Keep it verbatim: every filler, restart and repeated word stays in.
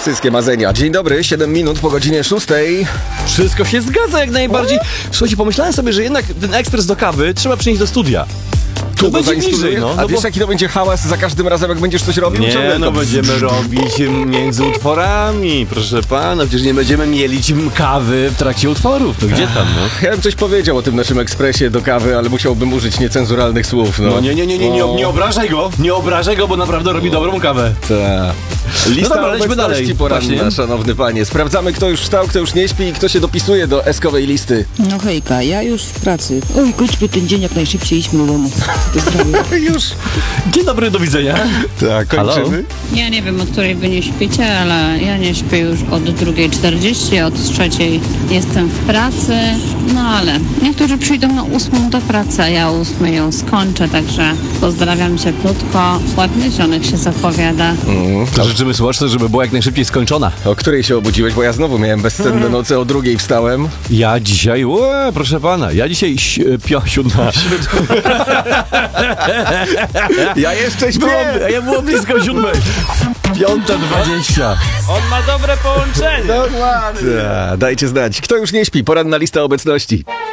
Wszystkie marzenia. Dzień dobry, siedem minut po godzinie szóstej. Wszystko się zgadza jak najbardziej. Słuchajcie, pomyślałem sobie, że jednak ten ekspres do kawy trzeba przynieść do studia. Tu będzie bliżej, no, A no wiesz, bo... jaki to będzie hałas za każdym razem, jak będziesz coś robił? Nie, Ciągle no to... będziemy robić między utworami, proszę pana. Przecież nie będziemy mielić kawy w trakcie utworów. No gdzie tam, no? Ja bym coś powiedział o tym naszym ekspresie do kawy, ale musiałbym użyć niecenzuralnych słów, no. No nie, nie, nie, nie, nie, nie obrażaj go. Nie obrażaj go, bo naprawdę robi dobrą kawę. Ta. Lista No dobra, lećmy dalej. obecności poranna, Właśnie. szanowny panie. Sprawdzamy, kto już wstał, kto już nie śpi i kto się dopisuje do eskowej listy. No hejka, ja już w pracy. Oj, kończmy ten dzień jak najszybciej, idźmy do domu. Pozdrawiam. Już. Dzień dobry, do widzenia. Tak, kończymy. Ja nie wiem, o której wy nie śpicie, ale ja nie śpię już od drugiej czterdzieści, od trzeciej jestem w pracy, no ale niektórzy przyjdą na ósmą do pracy, a ja o ósmej ją skończę, także pozdrawiam cieplutko, ładny zionek się zapowiada. Mm, To życzymy słuchaczce, żeby była jak najszybciej skończona. O której się obudziłeś? Bo ja znowu miałem bezsenne noce, o drugiej wstałem. Ja dzisiaj, ue, proszę pana, ja dzisiaj pio, siódma. Ja jeszcze śpię. Było, ja było blisko siódmej. Piąta dwadzieścia. On ma dobre połączenie. Dokładnie. Ta, dajcie znać. Kto już nie śpi? Poranna lista obecności.